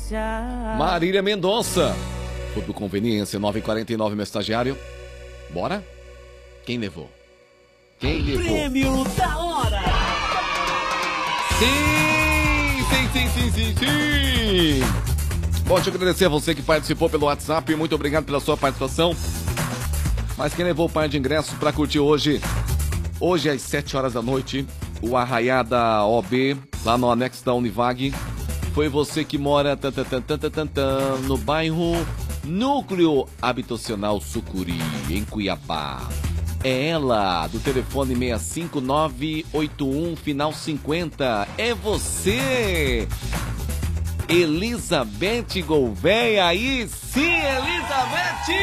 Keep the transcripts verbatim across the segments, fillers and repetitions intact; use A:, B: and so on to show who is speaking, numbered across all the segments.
A: Marília Mendonça. Foi por conveniência, nove e quarenta e nove, meu estagiário. Bora? Quem levou? Quem levou?
B: Prêmio da hora!
A: Sim, sim, sim, sim, sim, sim. Bom, deixa eu agradecer a você que participou pelo WhatsApp. Muito obrigado pela sua participação. Mas quem levou o par de ingressos para curtir hoje, hoje às sete horas da noite, o Arraiada O B, lá no anexo da Univag, foi você que mora tan, tan, tan, tan, tan, tan, no bairro Núcleo Habitacional Sucuri, em Cuiabá. É ela, do telefone seis cinco nove oito um, final cinquenta. É você, Elizabeth Gouveia. Aí sim, Elizabeth!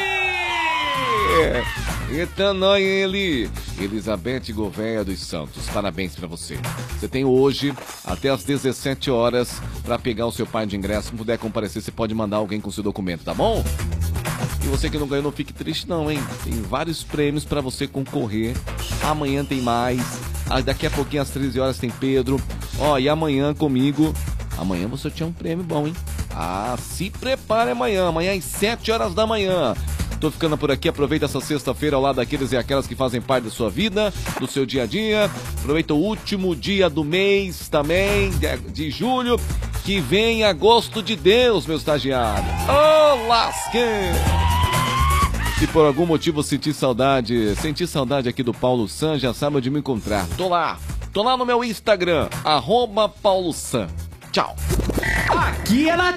A: Eita, nós, ele. Elizabeth Gouveia dos Santos, parabéns pra você. Você tem hoje até as dezessete horas pra pegar o seu par de ingresso. Se não puder comparecer, você pode mandar alguém com seu documento, tá bom? E você que não ganhou, não fique triste não, hein? Tem vários prêmios pra você concorrer. Amanhã tem mais. Daqui a pouquinho às treze horas tem Pedro. Ó, e amanhã comigo. Amanhã você tinha um prêmio bom, hein? Ah, se prepare amanhã. Amanhã às sete horas da manhã. Tô ficando por aqui, aproveita essa sexta-feira ao lado daqueles e aquelas que fazem parte da sua vida, do seu dia a dia. Aproveita o último dia do mês também, de, de julho, que vem agosto de Deus, meu estagiário. Ô, lasque! Se por algum motivo sentir saudade, sentir saudade aqui do Paulo San, já sabe onde me encontrar. Tô lá, tô lá no meu Instagram, arroba Paulo San. Tchau.
B: Aqui é na